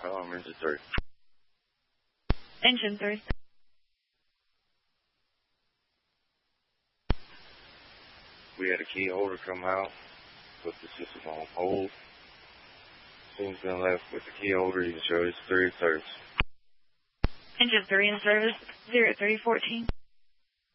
Engine 3. Engine 3. We had a key holder come out, put the system on hold. Team's been left with the key holder. You can show us 3 thirds. Engine 3 in service, 0314.